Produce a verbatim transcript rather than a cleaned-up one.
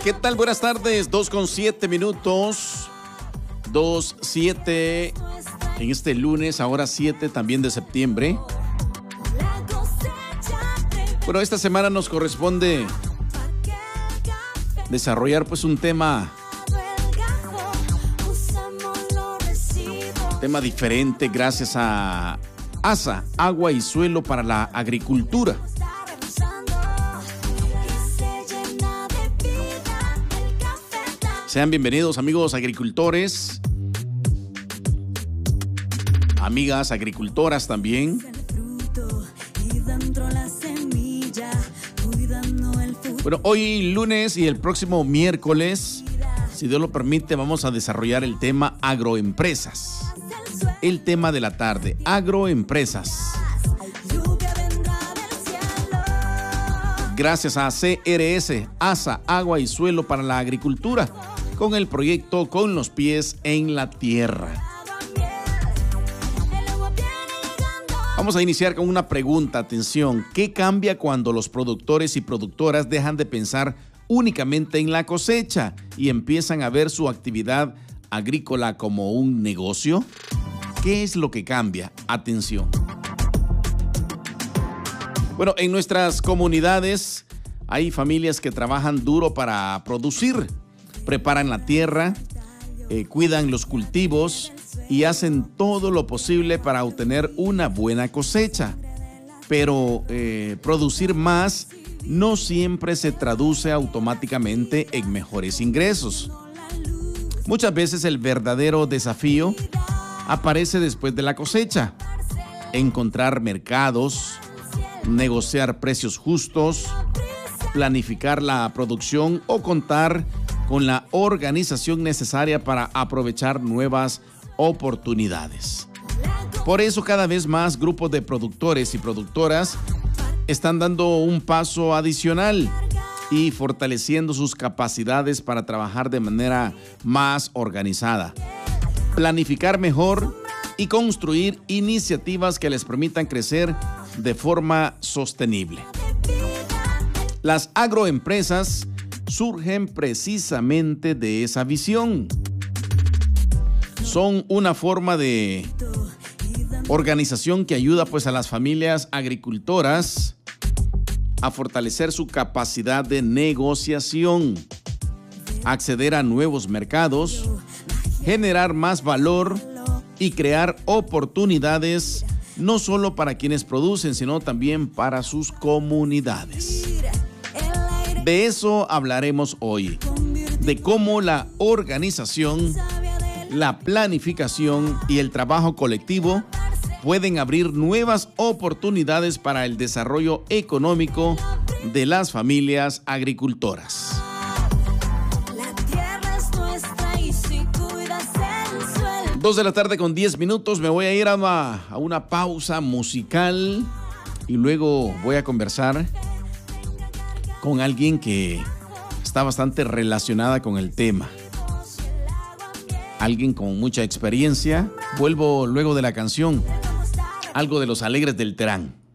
¿Qué tal? Buenas tardes, dos con siete minutos, dos siete en este lunes, ahora siete también de septiembre. Bueno, esta semana nos corresponde desarrollar pues un tema, tema diferente gracias a ASA, Agua y Suelo para la Agricultura. Sean bienvenidos, amigos agricultores, amigas agricultoras también. Bueno, hoy lunes y el próximo miércoles, si Dios lo permite, vamos a desarrollar el tema agroempresas. El tema de la tarde, agroempresas. Gracias a C R S, ASA, Agua y Suelo para la Agricultura, con el proyecto Con los Pies en la Tierra. Vamos a iniciar con una pregunta, atención. ¿Qué cambia cuando los productores y productoras dejan de pensar únicamente en la cosecha y empiezan a ver su actividad agrícola como un negocio? ¿Qué es lo que cambia? Atención. Bueno, en nuestras comunidades hay familias que trabajan duro para producir, preparan la tierra, eh, cuidan los cultivos y hacen todo lo posible para obtener una buena cosecha. Pero eh, producir más no siempre se traduce automáticamente en mejores ingresos. Muchas veces el verdadero desafío aparece después de la cosecha. Encontrar mercados, negociar precios justos, planificar la producción o contar con la organización necesaria para aprovechar nuevas oportunidades. Por eso cada vez más grupos de productores y productoras están dando un paso adicional y fortaleciendo sus capacidades para trabajar de manera más organizada, planificar mejor y construir iniciativas que les permitan crecer de forma sostenible. Las agroempresas surgen precisamente de esa visión. Son una forma de organización que ayuda pues a las familias agricultoras a fortalecer su capacidad de negociación, acceder a nuevos mercados, generar más valor y crear oportunidades no solo para quienes producen, sino también para sus comunidades. De eso hablaremos hoy, de cómo la organización, la planificación y el trabajo colectivo pueden abrir nuevas oportunidades para el desarrollo económico de las familias agricultoras. Dos de la tarde con diez minutos, me voy a ir a una, a una pausa musical y luego voy a conversar con alguien que está bastante relacionada con el tema. Alguien con mucha experiencia. Vuelvo luego de la canción, algo de Los Alegres del Terán.